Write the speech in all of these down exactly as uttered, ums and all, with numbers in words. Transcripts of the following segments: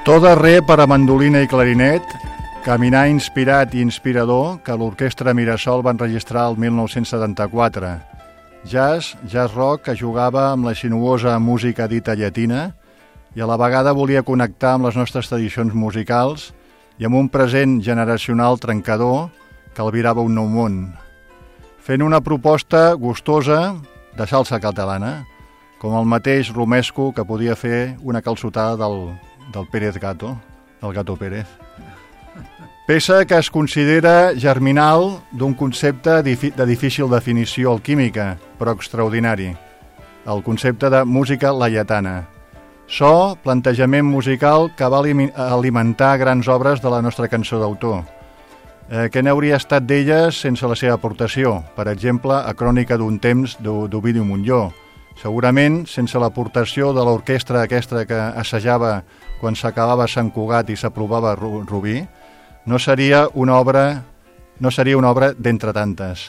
To de re per a mandolina i clarinet, caminar inspirat i inspirador que l'orquestra Mirasol va enregistrar el mil nou-cents setanta-quatre. Jazz, jazz rock que jugava amb la sinuosa música dita llatina i a la vegada volia connectar amb les nostres tradicions musicals i amb un present generacional trencador que albirava un nou món. Fent una proposta gustosa de salsa catalana, com el mateix Romesco que podia fer una calçotada del, del Pérez Gato, del Gato Pérez. Peça que es considera germinal d'un concepte de difícil definició alquímica, però extraordinari, el concepte de música laietana. So, plantejament musical que va alimentar grans obres de la nostra cançó d'autor. Eh, què n'hauria estat d'elles sense la seva aportació? Per exemple, a Crònica d'un temps d'Ovidi Montllor. Segurament, sense l'aportació de l'orquestra aquesta que assajava quan s'acabava Sant Cugat i s'aprovava Rubí, no seria una obra, no seria una obra d'entre tantes.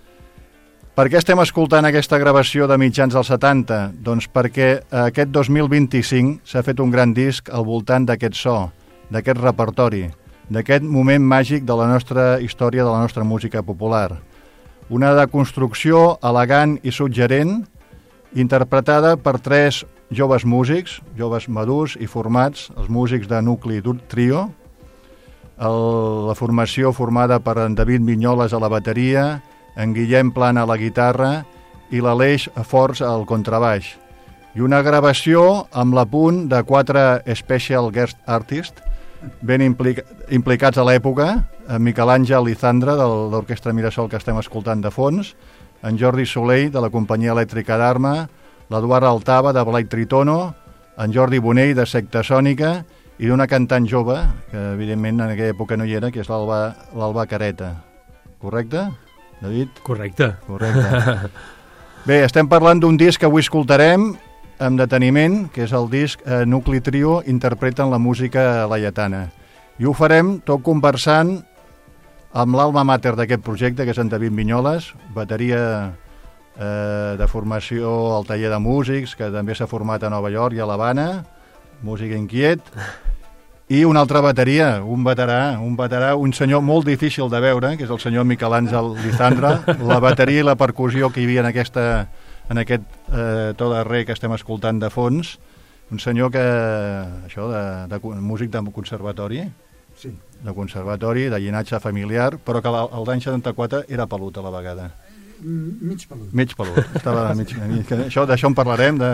Per què estem escoltant aquesta gravació de mitjans dels setanta? Doncs perquè aquest dos mil vint-i-cinc s'ha fet un gran disc al voltant d'aquest so, d'aquest repertori, d'aquest moment màgic de la nostra història, de la nostra música popular. Una deconstrucció elegant i suggerent, interpretada per tres joves músics, joves madurs i formats, els músics de Nucli Trio, el, la formació formada per en David Vinyoles a la bateria, en Guillem Plana a la guitarra i l'Aleix Forts al contrabaix. I una gravació amb l'apunt de quatre special guest artists ben implica, implicats a l'època, en Miquel Àngel Lizandra de l'Orquestra Mirasol que estem escoltant de fons, en Jordi Soleil de la Companyia Elèctrica d'Arma, l'Eduard Altava de Blai Tritono, en Jordi Bonell de Secta Sònica i d'una cantant jove, que evidentment en aquella època no hi era, que és l'Alba Careta. Correcte, David? Correcte. Correcte. Bé, estem parlant d'un disc que avui escoltarem amb deteniment, que és el disc eh, Nucli Trio interpreten la música laietana. I ho farem tot conversant amb l'alma mater d'aquest projecte, que és en David Vinyoles, bateria eh, de formació al taller de músics, que també s'ha format a Nova York i a l'Havana, músic inquiet, i una altra bateria, un veterà, un veterà, un senyor molt difícil de veure, que és el senyor Miquel Àngel Lizandra, la bateria i la percussió que hi havia en aquesta en aquest eh, to de re que estem escoltant de fons, un senyor que, això, de, de, músic de conservatori, sí. de conservatori, de llinatge familiar, però que l'any setanta-quatre era pelut a la vegada. Mig pelut. Mig pelut, estava mig, mig, això, d'això en parlarem, de,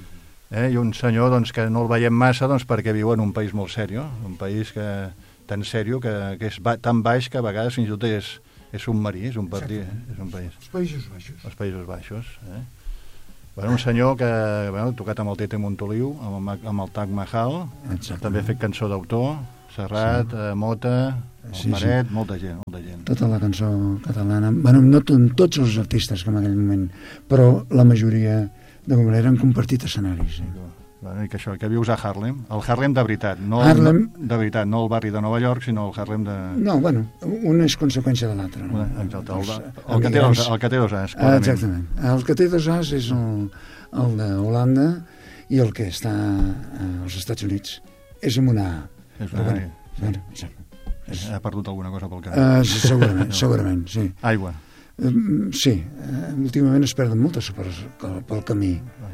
eh, i un senyor doncs, que no el veiem massa doncs, perquè viu en un país molt sèrio, un país que, tan sèrio que, que és ba, tan baix que a vegades fins i tot és, és submarí, és un, partit, és un país. Els Països Baixos. Els Països Baixos, eh? Bueno, un senyor que bueno, ha tocat amb el Tete Montoliu, amb el, amb el Taj Mahal, exactament. També ha fet cançó d'autor, Serrat, sí. eh, Mota, sí, Maret, sí. molta gent, molta gent. Tota la cançó catalana, bueno, no tots els artistes que en aquell moment, però la majoria de com eren compartit escenaris. Sí. Bueno, i que això, que vius a Harlem, el Harlem de veritat, no, Harlem... no, de veritat, no el barri de Nova York, sinó el Harlem de... No, bueno, una és conseqüència de l'altra. No? Exacte, el, el, el, que té dos, el que té dos As, clarament. Exactament, el que té dos As és el, el d'Holanda i el que està als Estats Units és amb una A. És una bueno, bueno, és... Ha perdut alguna cosa pel camí. Uh, segurament, segurament, sí. Aigua. Uh, sí, uh, últimament es perden moltes pel, pel camí.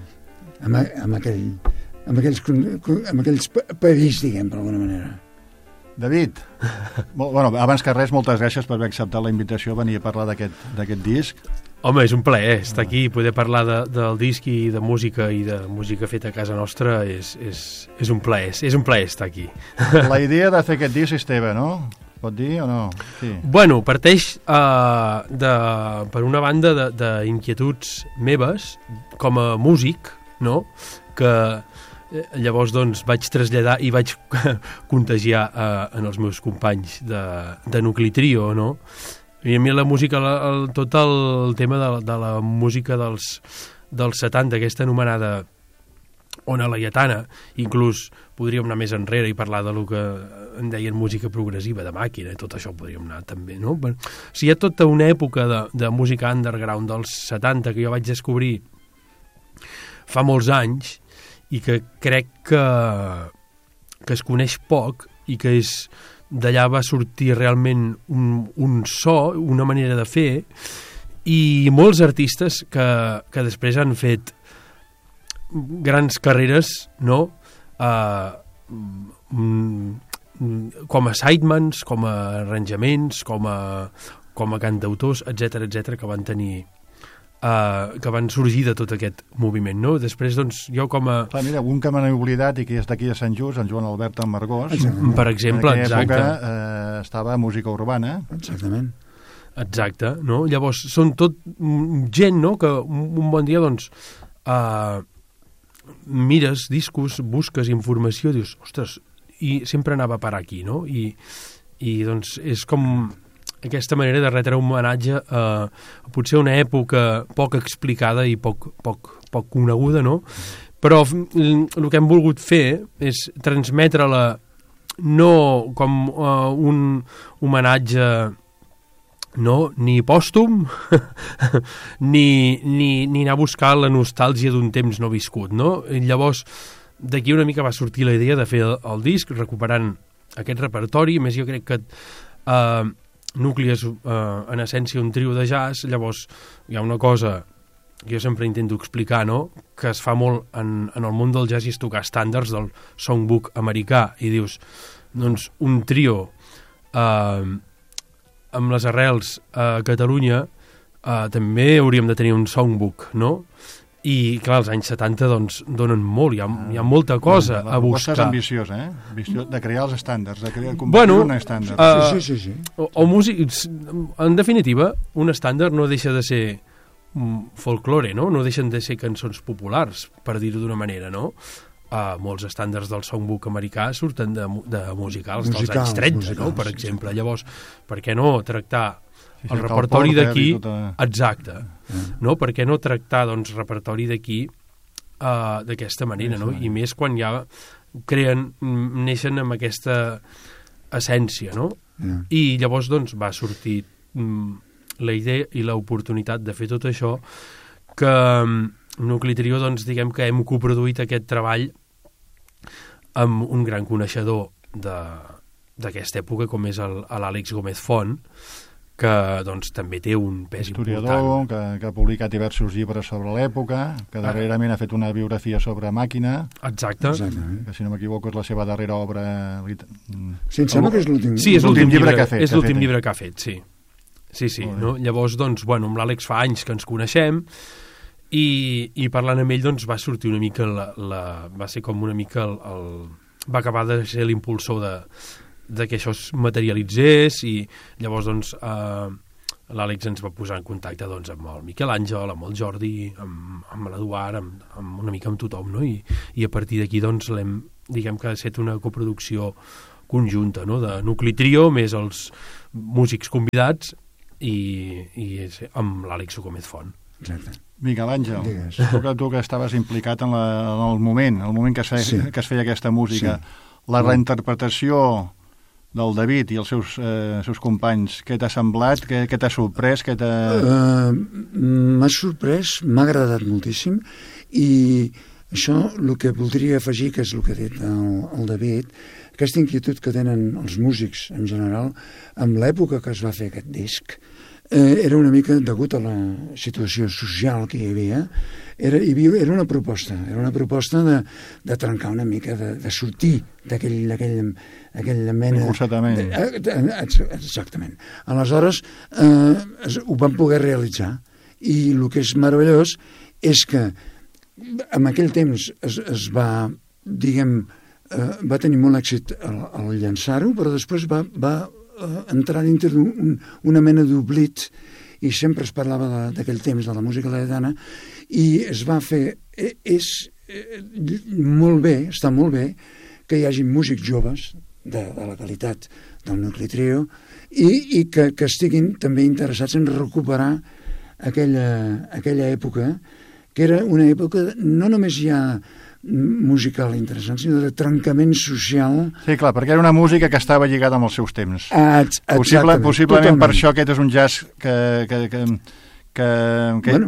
Amb, amb, aquell, amb, aquells, amb aquells país, diguem, d'alguna manera. David, molt, bueno, abans que res, moltes gràcies per haver acceptat la invitació a venir a parlar d'aquest disc. Home, és un plaer estar aquí, poder parlar de, del disc i de música i de música feta a casa nostra és, és, és un plaer, és un plaer estar aquí. La idea de fer aquest disc és teva, no? Pot dir o no? Sí. Bueno, parteix uh, de, per una banda d'inquietuds meves com a músic, no? Que eh, llavors doncs vaig traslladar i vaig contagiar eh, en els meus companys de, de Nucli Trio, no? I a mi la música, la, el, tot el tema de, de la música dels, dels setanta, aquesta anomenada ona laietana, inclús podríem anar més enrere i parlar de lo que en deien música progressiva de màquina, i tot això podríem anar també, no? Però, o sigui, hi ha tota una època de, de música underground dels setanta que jo vaig descobrir fa molts anys i que crec que que es coneix poc i que és d'allà va sortir realment un, un so, una manera de fer, i molts artistes que, que després han fet grans carreres, no? Uh, com a sidemans, com a arranjaments, com a, com a cantautors, etcètera, etcètera, que van tenir uh, que van sorgir de tot aquest moviment, no? Després, doncs, jo com a... Clar, mira, un que me n'he oblidat i que és d'aquí de Sant Just, en Joan Albert Amargós, exactament. Per exemple, en aquella exacte. època eh, estava a música urbana. Exactament. Exacte, no? Llavors, són tot gent, no?, que un bon dia, doncs, uh, mires discos, busques informació, dius, ostres, i sempre anava a parar aquí, no? I, i doncs, és com aquesta manera de retre un homenatge a, a potser una època poc explicada i poc, poc, poc coneguda, no? Però el que hem volgut fer és transmetre-la no com uh, un homenatge, no, ni pòstum, ni, ni, ni anar a buscar la nostàlgia d'un temps no viscut, no? I llavors, d'aquí una mica va sortir la idea de fer el, el disc, recuperant aquest repertori, més jo crec que eh, Nucli és, eh, en essència, un trio de jazz, llavors hi ha una cosa que jo sempre intento explicar, no?, que es fa molt en, en el món del jazz i és tocar estàndards del songbook americà, i dius, doncs, un trio eh, amb les arrels a Catalunya eh, també hauríem de tenir un songbook, no? I, clar, els anys setanta, doncs, donen molt, hi ha, hi ha molta cosa la, la a buscar. La proposta és ambiciosa, eh? Ambició de crear els estàndards, de crear, bueno, un estàndard. Uh, sí, sí, sí, sí. O, o músics, en definitiva, un estàndard no deixa de ser um, folklore, no? No deixen de ser cançons populars, per dir-ho d'una manera, no? Uh, molts estàndards del songbook americà surten de, de musicals, musicals dels anys trenta, musicals, no? Per exemple. Sí. Llavors, per què no tractar sí, el repertori d'aquí... Tota... Exacte. Mm. No? Per què no tractar, doncs, repertori d'aquí uh, d'aquesta manera, sí, no? I més quan ja creen, neixen amb aquesta essència, no? Mm. I llavors, doncs, va sortir mm, la idea i l'oportunitat de fer tot això que... Nucli Trio, doncs, diguem que hem coproduït aquest treball amb un gran coneixedor d'aquesta època, com és l'Àlex Gómez Font, que doncs, també té un pes historiador, important. Que, que ha publicat diversos llibres sobre l'època, que darrerament ha fet una biografia sobre Màquina. Exacte. Exactament. Que, si no m'equivoco, és la seva darrera obra... Sí, em sembla que és l'últim sí, és l'últim llibre, llibre que ha fet. És l'últim fet, llibre que ha fet, sí. Sí, sí. No? Llavors, doncs, bueno, amb l'Àlex fa anys que ens coneixem, I, i parlant amb ell, doncs, va sortir una mica la, la, va ser com una mica el, el, va acabar de ser l'impulsor de, de que això es materialitzés, i llavors, doncs, eh, l'Àlex ens va posar en contacte, doncs, amb el Miquel Àngel, amb el Jordi, amb, amb l'Eduard, amb, amb una mica amb tothom, no? I, i a partir d'aquí, doncs, l'hem, diguem que ha estat una coproducció conjunta, no?, de Nucli Trio més els músics convidats i, i amb l'Àlex Gómez Font. Exacte. Miquel Àngel, tu que, tu que estaves implicat en, la, en el moment, el moment que es, feia, sí. que es feia aquesta música, sí. la reinterpretació del David i els seus, eh, seus companys, què t'ha semblat, què, què t'ha sorprès? Què t'ha... Uh, m'ha sorprès, m'ha agradat moltíssim, i això, el que voldria afegir, que és el que ha dit el, el David, aquesta inquietud que tenen els músics en general, amb l'època que es va fer aquest disc, Eh, era una mica degut a la situació social que hi havia, era, hi havia, era una proposta, era una proposta de, de trencar una mica, de, de sortir d'aquell aquella mena... Impulsatament. De, de, exactament. Aleshores, eh, es, ho vam poder realitzar, i el que és meravellós és que en aquell temps es, es va, diguem, eh, va tenir molt èxit al, al llançar-ho, però després va... va entrar dintre d'un, una mena d'oblit, i sempre es parlava d'aquell temps de la música laietana, i es va fer, és eh, molt bé, està molt bé que hi hagi músics joves de, de la qualitat del Nucli Trio, i, i que, que estiguin també interessats en recuperar aquella, aquella època, que era una època no només ja musical interessant, sinó de trencament social. Sí, clar, perquè era una música que estava lligada amb els seus temps. Exactament. Possible, possiblement totalment. Per això aquest és un jazz que... que, que, que, que bueno,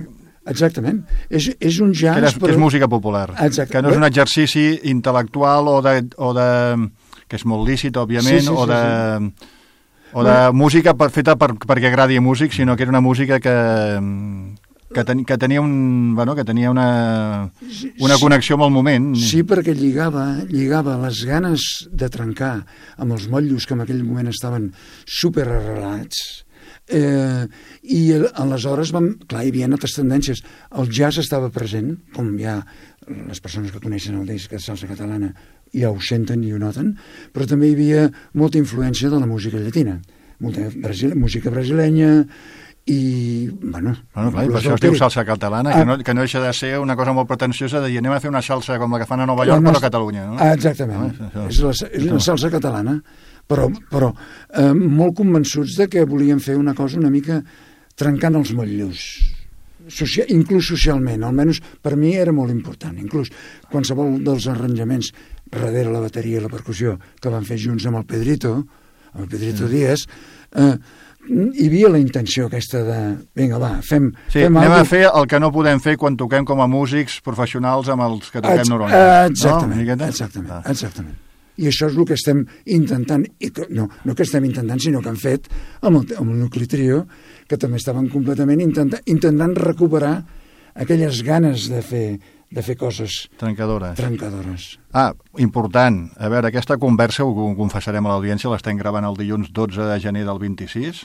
Exactament. És, és un jazz... Que és, però... que és música popular. Exacte. Que no és un exercici intel·lectual o de... O de que és molt lícit, òbviament, sí, sí, sí, o de... Sí. O de no. música per, feta per, perquè agradi a músic, sinó que era una música que, que, ten, que tenia, un, bueno, que tenia una, una connexió amb el moment. Sí, perquè lligava, lligava les ganes de trencar amb els motllos que en aquell moment estaven superarrelats, eh, i aleshores vam, clar, hi havia altres tendències. El jazz estava present, com ja les persones que coneixen el disc de salsa catalana ja ho senten i ho noten, però també hi havia molta influència de la música llatina, molta brasil, música brasilenya i, bueno... Bueno, clar, per això es diu salsa catalana, ah, que, no, que no deixa de ser una cosa molt pretensiosa de dir anem a fer una salsa com la que fan a Nova York, no, però a Catalunya, no? Ah, exactament, ah, és, la, és una salsa catalana, però, però eh, molt convençuts de que volien fer una cosa una mica trencant els motllos, Social, inclús socialment, almenys per mi era molt important, inclús qualsevol dels arranjaments darrere la bateria i la percussió que van fer junts amb el Pedrito, amb el Pedrito mm. Díaz, eh, hi havia la intenció aquesta de, vinga, va, fem... Sí, fem anem algo... a fer el que no podem fer quan toquem com a músics professionals amb els que toquem Ex normalment. Exactament, no? exactament, ah. exactament. I això és el que estem intentant, i que, no, no que estem intentant, sinó que han fet amb el, amb el Nucli Trio, que també estaven completament intentant, intentant recuperar aquelles ganes de fer, de fer coses trencadores. trencadores. Ah, important. A veure, aquesta conversa, ho confessarem a l'audiència, l'estem gravant el dilluns dotze de gener del vint-i-sis,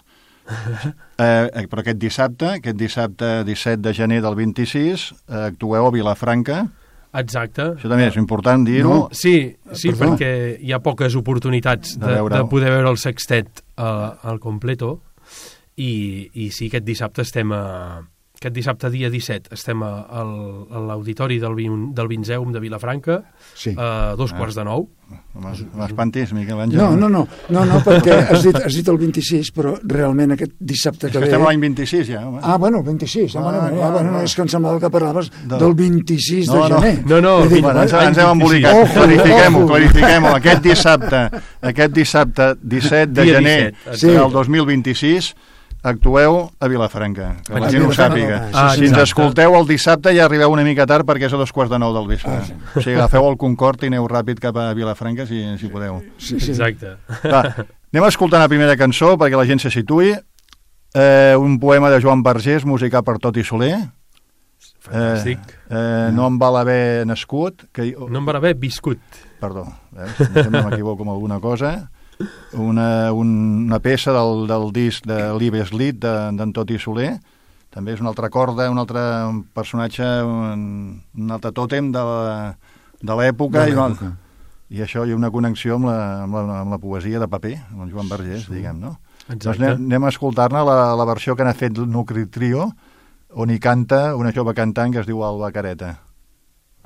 eh, però aquest dissabte, aquest dissabte disset de gener del vint-i-sis, eh, actueu a Vilafranca. Exacte. Això també és important dir-ho. No, sí, sí, Perdó. perquè hi ha poques oportunitats de, de, de poder veure el sextet uh, al completo, i, i sí, aquest dissabte estem a... Aquest dissabte, dia disset, estem a, a l'auditori del, del Vinzeum de Vilafranca, sí. a dos ah. quarts de nou. M'espantis, Miquel Àngel. No, no, no, no, no perquè has dit, has dit el vint-i-sis, però realment aquest dissabte que, que ve... estem a l'any vint-i-sis, ja. Home. Ah, bueno, vint-i-sis. Ah, bueno, ah, bueno, no, és que em semblava que parlaves de... del vint-i-sis no, de gener. No, no, no dit, bueno, ens, ens hem embolicat. Clarifiquem-ho, clarifiquem-ho. Aquest dissabte, aquest dissabte disset de gener sí. del dos mil vint-i-sis, actueu a Vilafranca, que la gent ho sàpiga. Ah, si ens escolteu el dissabte ja arribeu una mica tard perquè és a dos quarts de nou del vespre. Ah, sí. O sigui, agafeu el Concorde i aneu ràpid cap a Vilafranca si, si podeu. Sí, sí. Exacte. Va, anem a escoltar la primera cançó perquè la gent se situï. Eh, un poema de Joan Vergés, musicat per Toti Soler. Fantàstic. Eh, eh, no em val haver nascut. Que... No em val haver viscut. Perdó, veus? No m'equivoco amb alguna cosa. Una, una peça del, del disc de l'Ives Lit d'en Toti Soler, també és una altra corda, un altre personatge, un, un altre tòtem de l'època, i, i això hi ha una connexió amb la, amb la, amb la poesia de paper, amb el Joan Vergés, sí. diguem, no? Doncs anem, anem a escoltar-ne la, la versió que n'ha fet el Nucli Trio, on hi canta una jove cantant que es diu Alba Careta.